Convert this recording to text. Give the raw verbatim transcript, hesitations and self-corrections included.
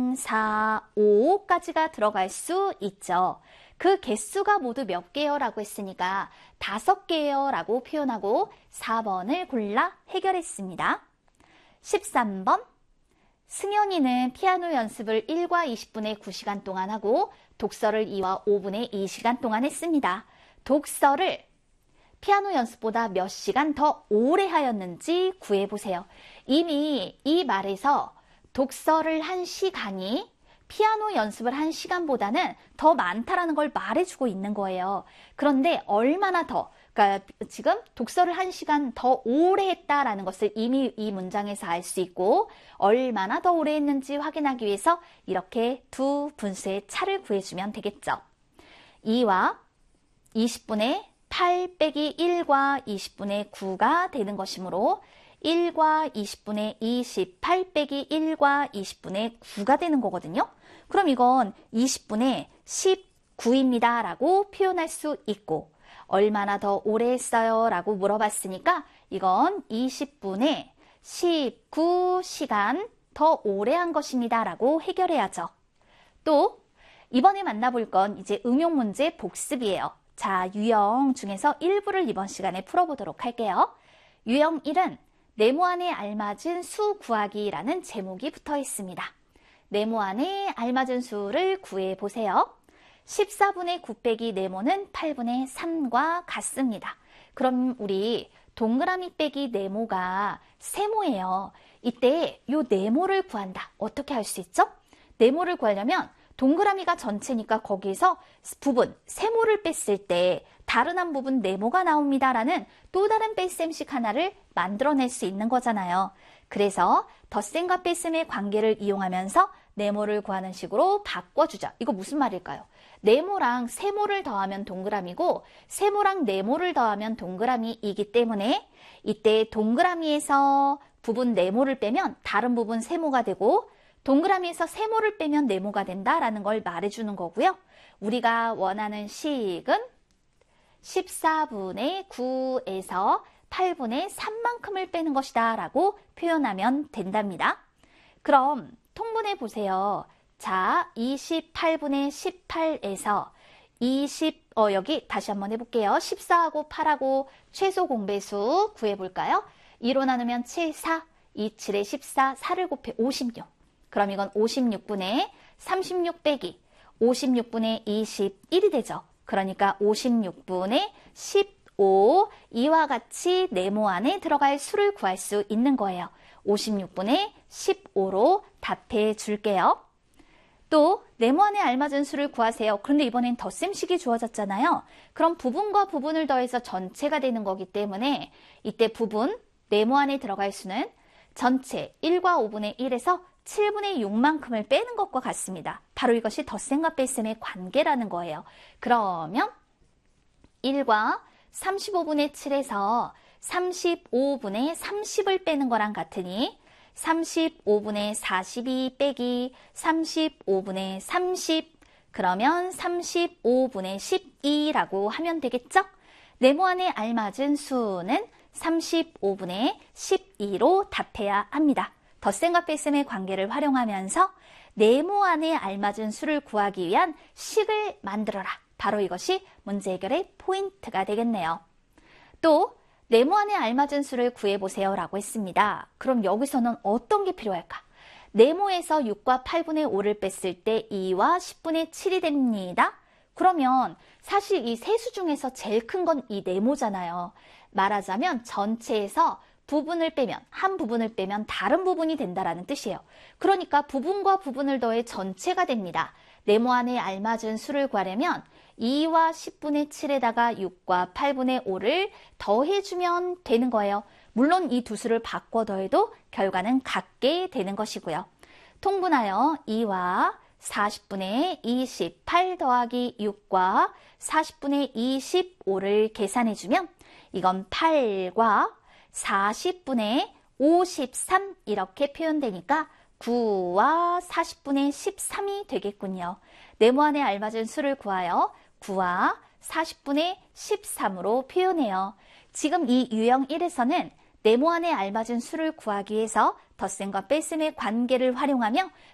삼, 사, 오까지가 들어갈 수 있죠. 그 개수가 모두 몇 개요? 라고 했으니까 다섯 개요 라고 표현하고 사 번을 골라 해결했습니다. 십삼 번, 승현이는 피아노 연습을 일과 이십 분에 구 시간 동안 하고 독서를 이와 오 분에 이 시간 동안 했습니다. 독서를 피아노 연습보다 몇 시간 더 오래 하였는지 구해보세요. 이미 이 말에서 독서를 한 시간이 피아노 연습을 한 시간보다는 더 많다라는 걸 말해주고 있는 거예요. 그런데 얼마나 더, 그러니까 지금 독서를 한 시간 더 오래 했다라는 것을 이미 이 문장에서 알 수 있고 얼마나 더 오래 했는지 확인하기 위해서 이렇게 두 분수의 차를 구해주면 되겠죠. 이와 이십 분의 팔 빼기 일과 이십 분의 구가 되는 것이므로 일과 이십 분의 이십팔 빼기 일과 이십 분의 구가 되는 거거든요. 그럼 이건 이십 분의 십구입니다 라고 표현할 수 있고 얼마나 더 오래 했어요? 라고 물어봤으니까 이건 이십 분의 십구 시간 더 오래 한 것입니다 라고 해결해야죠. 또 이번에 만나볼 건 이제 응용 문제 복습이에요. 자, 유형 중에서 일부를 이번 시간에 풀어보도록 할게요. 유형 일은 네모안에 알맞은 수 구하기라는 제목이 붙어 있습니다. 네모안에 알맞은 수를 구해보세요. 십사 분의 구 빼기 네모는 팔 분의 삼과 같습니다. 그럼 우리 동그라미 빼기 네모가 세모예요. 이때 이 네모를 구한다. 어떻게 할 수 있죠? 네모를 구하려면 동그라미가 전체니까 거기서 부분, 세모를 뺐을 때 다른 한 부분 네모가 나옵니다 라는 또 다른 뺄셈식 하나를 만들어낼 수 있는 거잖아요. 그래서 덧셈과 뺄셈의 관계를 이용하면서 네모를 구하는 식으로 바꿔주자. 이거 무슨 말일까요? 네모랑 세모를 더하면 동그라미고 세모랑 네모를 더하면 동그라미이기 때문에 이때 동그라미에서 부분 네모를 빼면 다른 부분 세모가 되고 동그라미에서 세모를 빼면 네모가 된다라는 걸 말해주는 거고요. 우리가 원하는 식은 십사 분의 구에서 팔 분의 삼만큼을 빼는 것이다 라고 표현하면 된답니다. 그럼 통분해 보세요. 자, 이십팔 분의 십팔에서 이십, 어, 여기 다시 한번 해볼게요. 십사하고 팔하고 최소 공배수 구해볼까요? 이로 나누면 칠, 사, 이, 칠에 십사, 사를 곱해 오십육. 그럼 이건 오십육 분의 삼십육 빼기 오십육 분의 이십일이 되죠. 그러니까 오십육 분의 십오, 이와 같이 네모 안에 들어갈 수를 구할 수 있는 거예요. 오십육 분의 십오로 답해 줄게요. 또 네모 안에 알맞은 수를 구하세요. 그런데 이번엔 덧셈식이 주어졌잖아요. 그럼 부분과 부분을 더해서 전체가 되는 거기 때문에 이때 부분, 네모 안에 들어갈 수는 전체 일과 오 분의 일에서 칠 분의 육만큼을 빼는 것과 같습니다. 바로 이것이 덧셈과 뺄셈의 관계라는 거예요. 그러면 일과 삼십오 분의 칠에서 삼십오 분의 삼십을 빼는 거랑 같으니 삼십오 분의 사십이 빼기 삼십오 분의 삼십, 그러면 삼십오 분의 십이라고 하면 되겠죠? 네모 안에 알맞은 수는 삼십오 분의 십이로 답해야 합니다. 덧셈과 뺄셈의 관계를 활용하면서 네모 안에 알맞은 수를 구하기 위한 식을 만들어라. 바로 이것이 문제 해결의 포인트가 되겠네요. 또 네모 안에 알맞은 수를 구해보세요 라고 했습니다. 그럼 여기서는 어떤 게 필요할까? 네모에서 육과 팔 분의 오를 뺐을 때 이와 십 분의 칠이 됩니다. 그러면 사실 이 세 수 중에서 제일 큰 건 이 네모잖아요. 말하자면 전체에서 부분을 빼면, 한 부분을 빼면 다른 부분이 된다라는 뜻이에요. 그러니까 부분과 부분을 더해 전체가 됩니다. 네모 안에 알맞은 수를 구하려면 이와 십 분의 칠에다가 육과 팔 분의 오를 더해주면 되는 거예요. 물론 이 두 수를 바꿔 더해도 결과는 같게 되는 것이고요. 통분하여 이와 사십 분의 이십팔 더하기 육과 사십 분의 이십오를 계산해주면 이건 팔과 사십 분의 오십삼 이렇게 표현되니까 구와 사십 분의 십삼이 되겠군요. 네모 안에 알맞은 수를 구하여 구와 사십 분의 십삼으로 표현해요. 지금 이 유형 일에서는 네모 안에 알맞은 수를 구하기 위해서 덧셈과 뺄셈의 관계를 활용하며